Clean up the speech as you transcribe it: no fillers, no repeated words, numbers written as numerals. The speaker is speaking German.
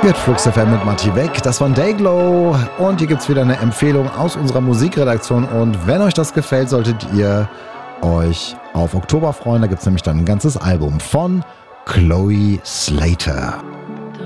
Wird Flux FM mit Matti Weg, das war Dayglow und hier gibt es wieder eine Empfehlung aus unserer Musikredaktion und wenn euch das gefällt, solltet ihr euch auf Oktober freuen, da gibt es nämlich dann ein ganzes Album von Chloe Slater.